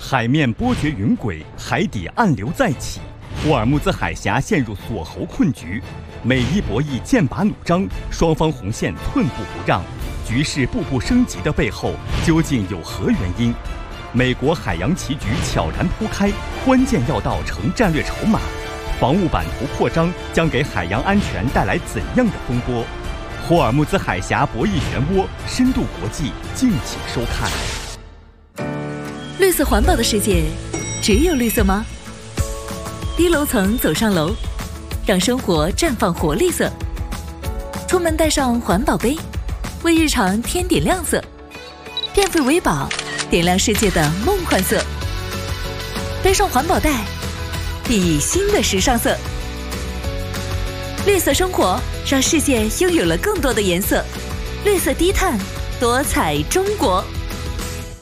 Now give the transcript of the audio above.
海面波谲云诡，海底暗流再起，霍尔木兹海峡陷入锁喉困局，美伊博弈剑拔弩张，双方红线寸步不让，局势步步升级的背后究竟有何原因？美国海洋棋局悄然铺开，关键要道成战略筹码，防务版图扩张将给海洋安全带来怎样的风波？霍尔木兹海峡博弈漩涡，深度国际，敬请收看。 绿色环保的世界，只有绿色吗？低楼层走上楼，让生活绽放活力色。出门带上环保杯，为日常添点亮色。变废为宝，点亮世界的梦幻色。背上环保袋，熠熠新的时尚色。绿色生活，让世界拥有了更多的颜色。绿色低碳，多彩中国。